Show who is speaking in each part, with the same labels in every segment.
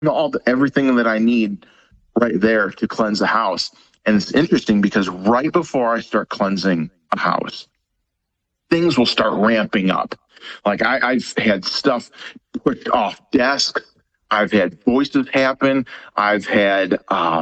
Speaker 1: everything that I need right there to cleanse the house. And it's interesting because right before I start cleansing a house, things will start ramping up. Like I've had stuff pushed off desks. I've had voices happen. I've had,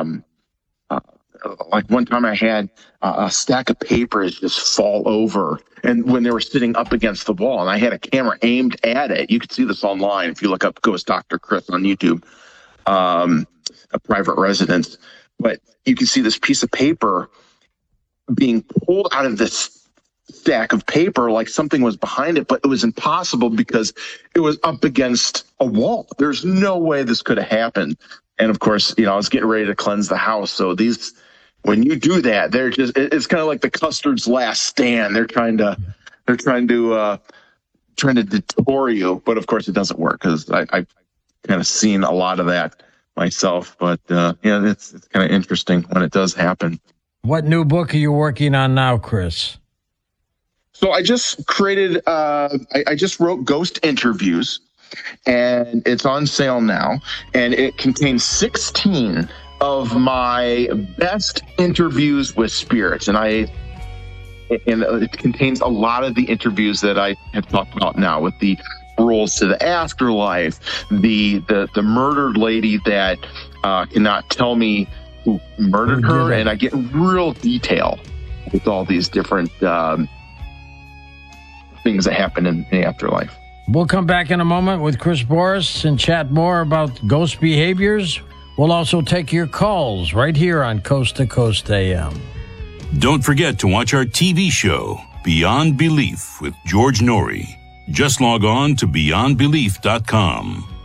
Speaker 1: like one time I had a stack of papers just fall over, and when they were sitting up against the wall, and I had a camera aimed at it. You can see this online if you look up Ghost Dr. Chris on YouTube, a private residence. But you can see this piece of paper being pulled out of this stack of paper like something was behind it, but it was impossible because it was up against a wall. There's no way this could have happened. And of course, I was getting ready to cleanse the house. So when you do that, it's kind of like the custard's last stand. They're trying to detour you, but of course it doesn't work because I've kind of seen a lot of that myself. But it's kind of interesting when it does happen.
Speaker 2: What new book are you working on now, Chris?
Speaker 1: So I just created, I just wrote Ghost Interviews, and it's on sale now. And it contains 16 of my best interviews with spirits. And it contains a lot of the interviews that I have talked about now, with the rules to the afterlife, the murdered lady that cannot tell me who murdered her. And I get real detail with all these different things that happen in the afterlife.
Speaker 2: We'll come back in a moment with Chris Boris and chat more about ghost behaviors. We'll also take your calls right here on Coast to Coast AM.
Speaker 3: Don't forget to watch our TV show, Beyond Belief with George Noory. Just log on to beyondbelief.com.